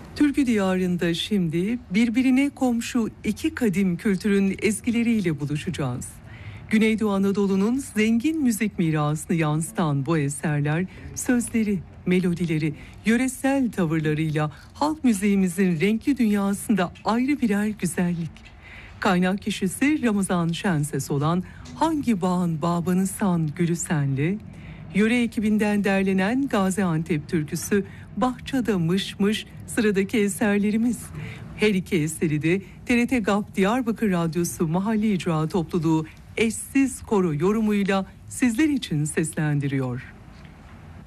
Türkü diyarında şimdi birbirine komşu iki kadim kültürün ezgileriyle buluşacağız. Güneydoğu Anadolu'nun zengin müzik mirasını yansıtan bu eserler sözleri, melodileri, yöresel tavırlarıyla halk müziğimizin renkli dünyasında ayrı birer güzellik. Kaynak kişisi Ramazan Şenses olan Hangi Bağın Bağbanı San Gülü Senli, yöre ekibinden derlenen Gaziantep türküsü Bahçada Mış Mış sıradaki eserlerimiz. Her iki eseri de TRT GAP Diyarbakır Radyosu Mahalli İcra Topluluğu eşsiz koro yorumuyla sizler için seslendiriyor.